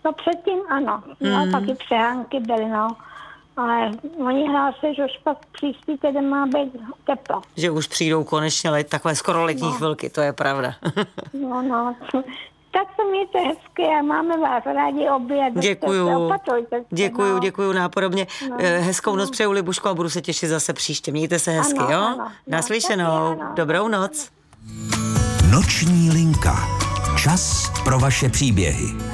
No předtím ano, no taky přehánky byly, no. Ale oni hlásí, že už pak příští týden má být teplo. Že už přijdou konečně takové skoro letní chvilky, to je pravda. No. Tak se mějte hezky a máme vás rádi obě. Děkuju, nápodobně. Hezkou noc přeju, Libuško, a budu se těšit zase příště. Mějte se hezky, ano, jo? Ano, Naslyšenou. Dobrou noc. Noční linka. Čas pro vaše příběhy.